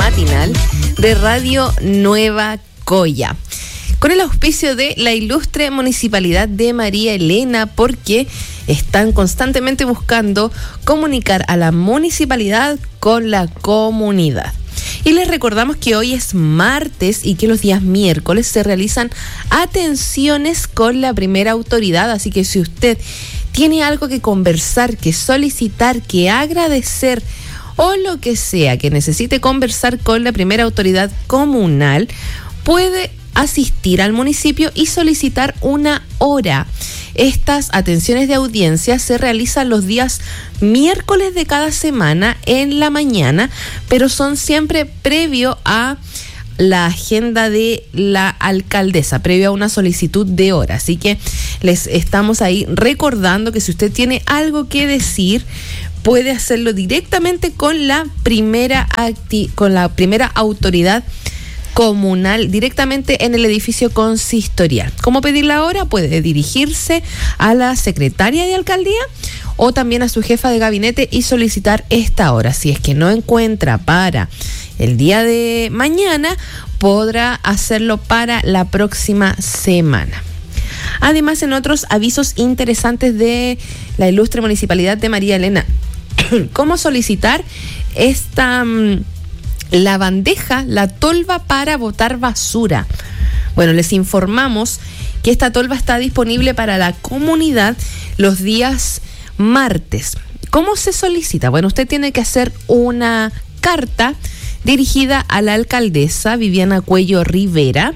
matinal de Radio Nueva Coya, con el auspicio de la ilustre Municipalidad de María Elena, porque están constantemente buscando comunicar a la municipalidad con la comunidad. Y les recordamos que hoy es martes y que los días miércoles se realizan atenciones con la primera autoridad, así que si usted tiene algo que conversar, que solicitar, que agradecer o lo que sea que necesite conversar con la primera autoridad comunal, puede asistir al municipio y solicitar una hora. Estas atenciones de audiencia se realizan los días miércoles de cada semana en la mañana, pero son siempre previo a la agenda de la alcaldesa, previo a una solicitud de hora. Así que les estamos ahí recordando que si usted tiene algo que decir, puede hacerlo directamente con la primera autoridad comunal, directamente en el edificio consistorial. ¿Cómo pedir la hora? Puede dirigirse a la secretaria de alcaldía o también a su jefa de gabinete y solicitar esta hora. Si es que no encuentra para el día de mañana, podrá hacerlo para la próxima semana. Además, en otros avisos interesantes de la ilustre Municipalidad de María Elena, ¿cómo solicitar la bandeja, la tolva para botar basura? Bueno, les informamos que esta tolva está disponible para la comunidad los días martes. ¿Cómo se solicita? Bueno, usted tiene que hacer una carta dirigida a la alcaldesa Viviana Cuello Rivera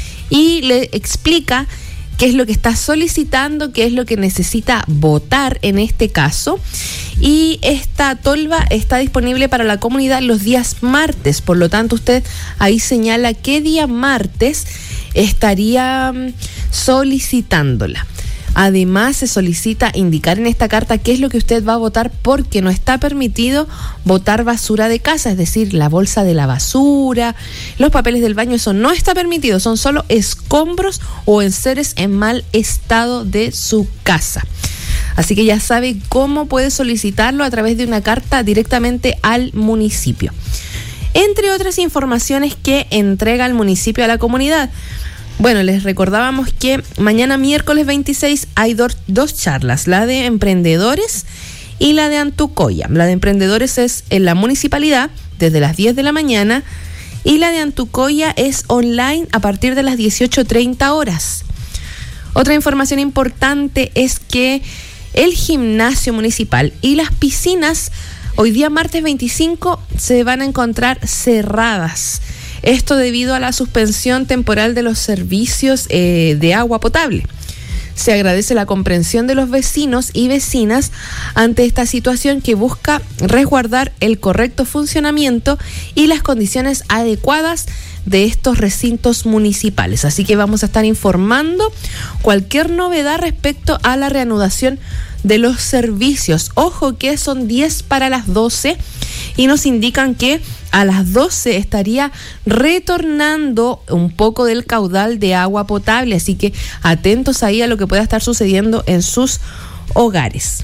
y le explica qué es lo que está solicitando, qué es lo que necesita votar en este caso. Y esta tolva está disponible para la comunidad los días martes, por lo tanto usted ahí señala qué día martes estaría solicitándola. Además, se solicita indicar en esta carta qué es lo que usted va a votar, porque no está permitido botar basura de casa, es decir, la bolsa de la basura, los papeles del baño, eso no está permitido, son solo escombros o enseres en mal estado de su casa. Así que ya sabe cómo puede solicitarlo a través de una carta directamente al municipio. Entre otras informaciones que entrega el municipio a la comunidad, bueno, les recordábamos que mañana miércoles 26 hay dos charlas, la de emprendedores y la de Antucoya. La de emprendedores es en la municipalidad desde las 10 de la mañana y la de Antucoya es online a partir de las 18:30 horas. Otra información importante es que el gimnasio municipal y las piscinas hoy día martes 25 se van a encontrar cerradas. Esto debido a la suspensión temporal de los servicios de agua potable. Se agradece la comprensión de los vecinos y vecinas ante esta situación que busca resguardar el correcto funcionamiento y las condiciones adecuadas de estos recintos municipales. Así que vamos a estar informando cualquier novedad respecto a la reanudación de los servicios. Ojo que son 10 para las 12 y nos indican que a las 12 estaría retornando un poco del caudal de agua potable, así que atentos ahí a lo que pueda estar sucediendo en sus hogares.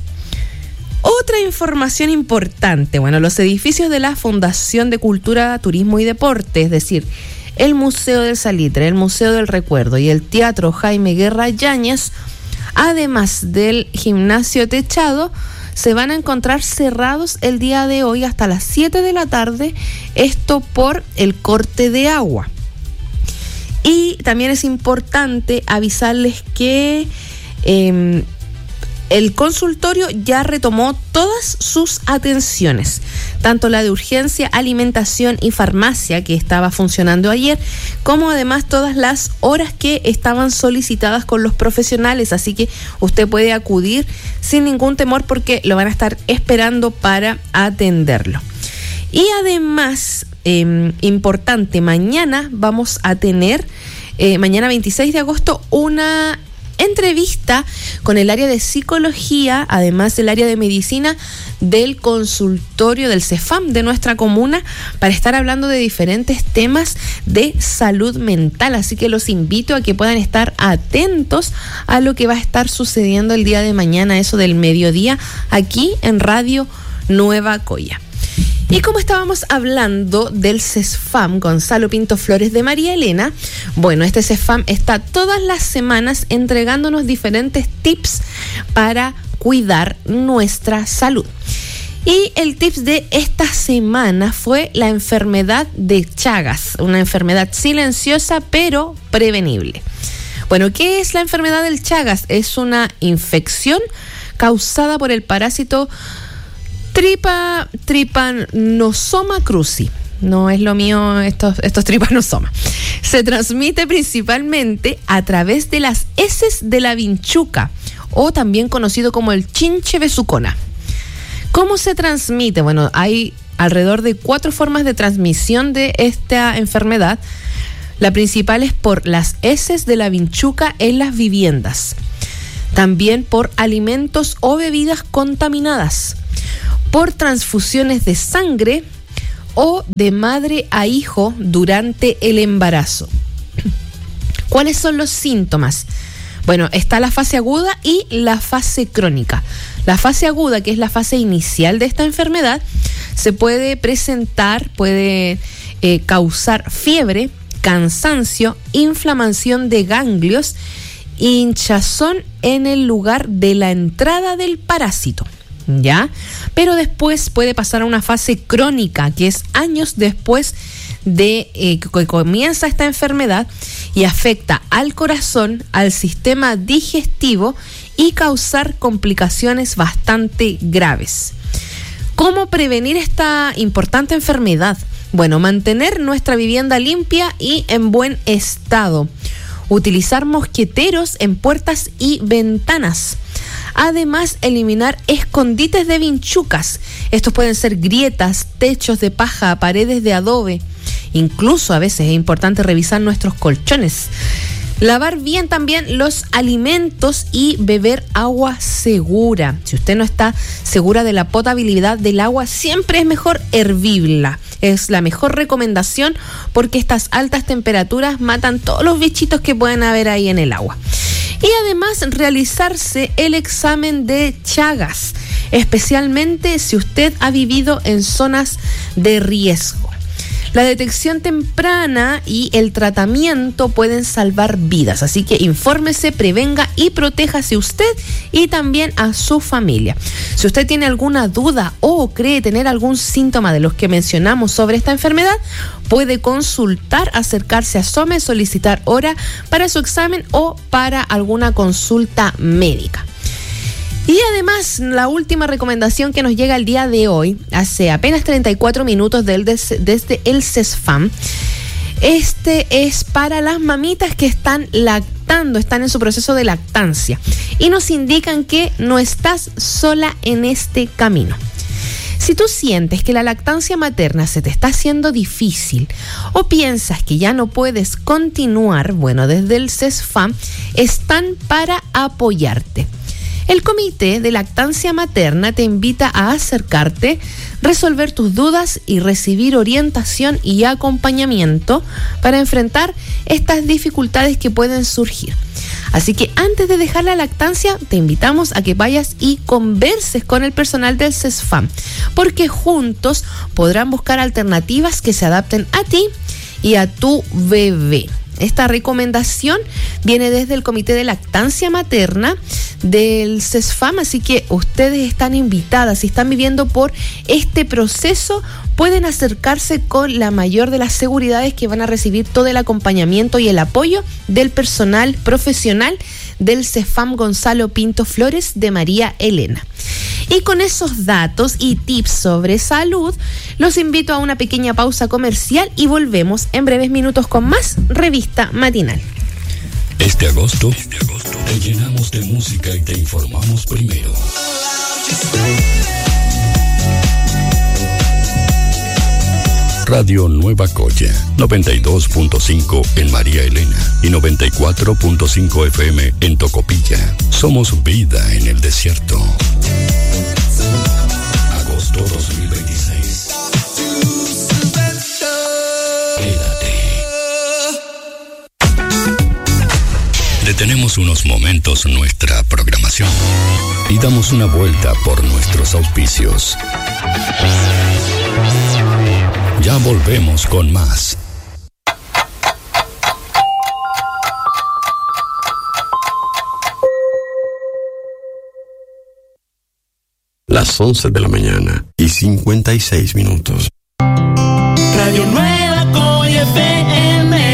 Otra información importante, bueno, los edificios de la Fundación de Cultura, Turismo y Deporte, es decir, el Museo del Salitre, el Museo del Recuerdo y el Teatro Jaime Guerra Yáñez, además del gimnasio techado, se van a encontrar cerrados el día de hoy hasta las 7 de la tarde, esto por el corte de agua. Y también es importante avisarles que el consultorio ya retomó todas sus atenciones, tanto la de urgencia, alimentación y farmacia que estaba funcionando ayer, como además todas las horas que estaban solicitadas con los profesionales, así que usted puede acudir sin ningún temor porque lo van a estar esperando para atenderlo. Y además, importante, mañana vamos a tener, mañana 26 de agosto, una entrevista con el área de psicología, además del área de medicina del consultorio del CEFAM de nuestra comuna, para estar hablando de diferentes temas de salud mental. Así que los invito a que puedan estar atentos a lo que va a estar sucediendo el día de mañana, eso del mediodía, aquí en Radio Nueva Coya. Y como estábamos hablando del CESFAM Gonzalo Pinto Flores de María Elena, bueno, este CESFAM está todas las semanas entregándonos diferentes tips para cuidar nuestra salud. Y el tips de esta semana fue la enfermedad de Chagas, una enfermedad silenciosa pero prevenible. Bueno, ¿qué es la enfermedad del Chagas? Es una infección causada por el parásito Trypanosoma cruzi. No es lo mío estos Trypanosoma. Se transmite principalmente a través de las heces de la vinchuca, o también conocido como el chinche besucona. ¿Cómo se transmite? Bueno, hay alrededor de 4 formas de transmisión de esta enfermedad. La principal es por las heces de la vinchuca en las viviendas. También por alimentos o bebidas contaminadas. Por transfusiones de sangre o de madre a hijo durante el embarazo. ¿Cuáles son los síntomas? Bueno, está la fase aguda y la fase crónica. La fase aguda, que es la fase inicial de esta enfermedad, se puede presentar, puede causar fiebre, cansancio, inflamación de ganglios, hinchazón en el lugar de la entrada del parásito. ¿Ya? Pero después puede pasar a una fase crónica, que es años después de que comienza esta enfermedad, y afecta al corazón, al sistema digestivo y causar complicaciones bastante graves. ¿Cómo prevenir esta importante enfermedad? Bueno, mantener nuestra vivienda limpia y en buen estado. Utilizar mosqueteros en puertas y ventanas. Además, eliminar escondites de vinchucas. Estos pueden ser grietas, techos de paja, paredes de adobe. Incluso a veces es importante revisar nuestros colchones. Lavar bien también los alimentos y beber agua segura. Si usted no está segura de la potabilidad del agua, siempre es mejor hervirla. Es la mejor recomendación porque estas altas temperaturas matan todos los bichitos que pueden haber ahí en el agua. Y además realizarse el examen de Chagas, especialmente si usted ha vivido en zonas de riesgo. La detección temprana y el tratamiento pueden salvar vidas, así que infórmese, prevenga y protéjase usted y también a su familia. Si usted tiene alguna duda o cree tener algún síntoma de los que mencionamos sobre esta enfermedad, puede consultar, acercarse a SOME, solicitar hora para su examen o para alguna consulta médica. Y además, la última recomendación que nos llega el día de hoy, hace apenas 34 minutos desde el CESFAM, es para las mamitas que están lactando, están en su proceso de lactancia, y nos indican que no estás sola en este camino. Si tú sientes que la lactancia materna se te está haciendo difícil o piensas que ya no puedes continuar, bueno, desde el CESFAM están para apoyarte. El Comité de Lactancia Materna te invita a acercarte, resolver tus dudas y recibir orientación y acompañamiento para enfrentar estas dificultades que pueden surgir. Así que antes de dejar la lactancia, te invitamos a que vayas y converses con el personal del CESFAM, porque juntos podrán buscar alternativas que se adapten a ti y a tu bebé. Esta recomendación viene desde el Comité de Lactancia Materna del CESFAM, así que ustedes están invitadas. Si están viviendo por este proceso, pueden acercarse con la mayor de las seguridades, que van a recibir todo el acompañamiento y el apoyo del personal profesional del CESFAM Gonzalo Pinto Flores de María Elena. Y con esos datos y tips sobre salud, los invito a una pequeña pausa comercial y volvemos en breves minutos con más Revista Matinal. Este agosto te llenamos de música y te informamos primero. Radio Nueva Coya, 92.5 en María Elena y 94.5 FM en Tocopilla. Somos vida en el desierto. Agosto 2026. Quédate. Detenemos unos momentos nuestra programación y damos una vuelta por nuestros auspicios. Ya volvemos con más. Las 11 de la mañana y 56 minutos. Radio Nueva Coy FM.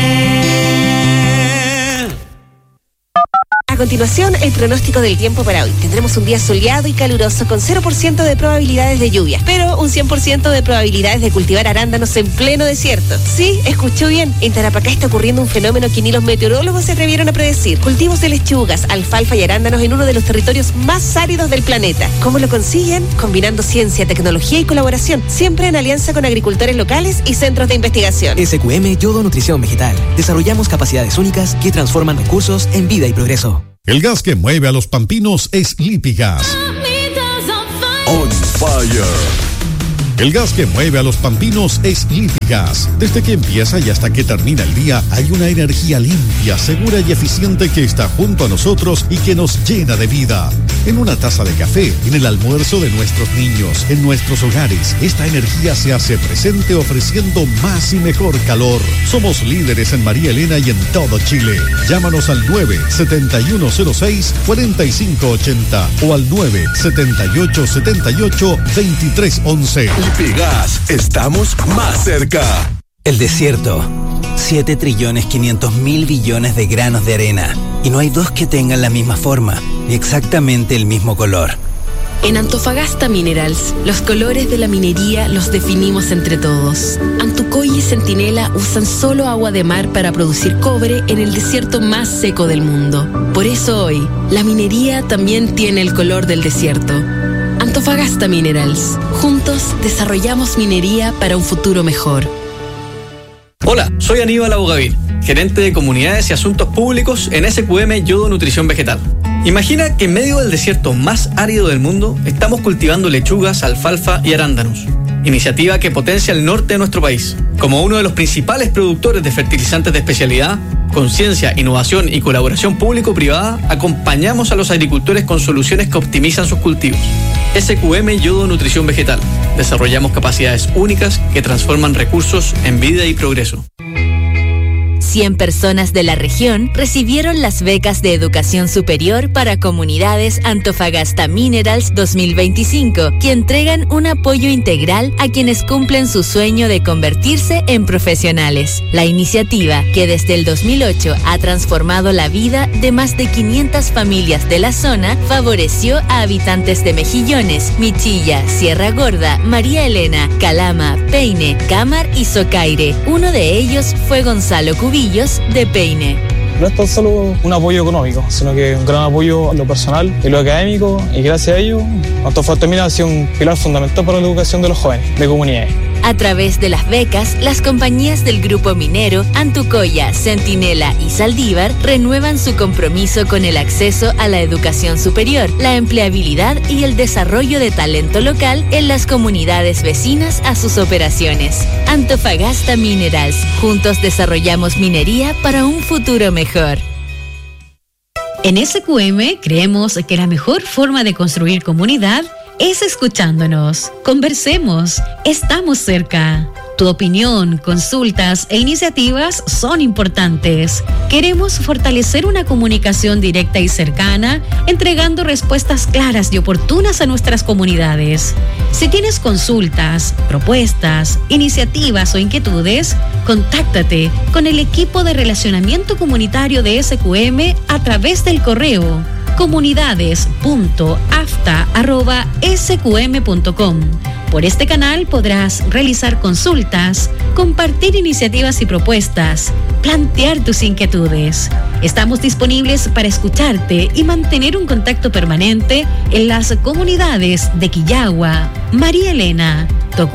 A continuación, el pronóstico del tiempo para hoy. Tendremos un día soleado y caluroso con 0% de probabilidades de lluvia, pero un 100% de probabilidades de cultivar arándanos en pleno desierto. Sí, escuchó bien. En Tarapacá está ocurriendo un fenómeno que ni los meteorólogos se atrevieron a predecir. Cultivos de lechugas, alfalfa y arándanos en uno de los territorios más áridos del planeta. ¿Cómo lo consiguen? Combinando ciencia, tecnología y colaboración, siempre en alianza con agricultores locales y centros de investigación. SQM Yodo Nutrición Vegetal. Desarrollamos capacidades únicas que transforman recursos en vida y progreso. El gas que mueve a los pampinos es Lipigas. On fire. El gas que mueve a los pampinos es Lipigas. Desde que empieza y hasta que termina el día, hay una energía limpia, segura y eficiente que está junto a nosotros y que nos llena de vida. En una taza de café, en el almuerzo de nuestros niños, en nuestros hogares, esta energía se hace presente ofreciendo más y mejor calor. Somos líderes en María Elena y en todo Chile. Llámanos al 97106-4580 o al 97878-2311. Lipigas, estamos más cerca. El desierto. 7.500.000 billones de granos de arena. Y no hay dos que tengan la misma forma, ni exactamente el mismo color. En Antofagasta Minerals, los colores de la minería los definimos entre todos. Antucoy y Centinela usan solo agua de mar para producir cobre en el desierto más seco del mundo. Por eso hoy, la minería también tiene el color del desierto. Antofagasta Minerals. Juntos desarrollamos minería para un futuro mejor. Hola, soy Aníbal Abogavir, gerente de Comunidades y Asuntos Públicos en SQM Yodo Nutrición Vegetal. Imagina que en medio del desierto más árido del mundo estamos cultivando lechugas, alfalfa y arándanos. Iniciativa que potencia el norte de nuestro país. Como uno de los principales productores de fertilizantes de especialidad, con ciencia, innovación y colaboración público-privada, acompañamos a los agricultores con soluciones que optimizan sus cultivos. SQM Yodo Nutrición Vegetal. Desarrollamos capacidades únicas que transforman recursos en vida y progreso. 100 personas de la región recibieron las becas de educación superior para comunidades Antofagasta Minerals 2025, que entregan un apoyo integral a quienes cumplen su sueño de convertirse en profesionales. La iniciativa, que desde el 2008 ha transformado la vida de más de 500 familias de la zona, favoreció a habitantes de Mejillones, Michilla, Sierra Gorda, María Elena, Calama, Peine, Cámar y Socaire. Uno de ellos fue Gonzalo Cubillos, de Peine. No es tan solo un apoyo económico, sino que un gran apoyo en lo personal y lo académico, y gracias a ello, Antofagasta Minerals ha sido un pilar fundamental para la educación de los jóvenes de comunidades. A través de las becas, las compañías del grupo minero Antucoya, Centinela y Saldívar renuevan su compromiso con el acceso a la educación superior, la empleabilidad y el desarrollo de talento local en las comunidades vecinas a sus operaciones. Antofagasta Minerals. Juntos desarrollamos minería para un futuro mejor. En SQM creemos que la mejor forma de construir comunidad es escuchándonos. Conversemos. Estamos cerca. Tu opinión, consultas e iniciativas son importantes. Queremos fortalecer una comunicación directa y cercana, entregando respuestas claras y oportunas a nuestras comunidades. Si tienes consultas, propuestas, iniciativas o inquietudes, contáctate con el equipo de relacionamiento comunitario de SQM a través del correo comunidades.afta@sqm.com. Por este canal podrás realizar consultas, compartir iniciativas y propuestas, plantear tus inquietudes. Estamos disponibles para escucharte y mantener un contacto permanente en las comunidades de Quillagua, María Elena,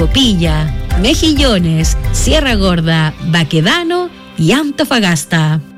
Tocopilla, Mejillones, Sierra Gorda, Baquedano y Antofagasta.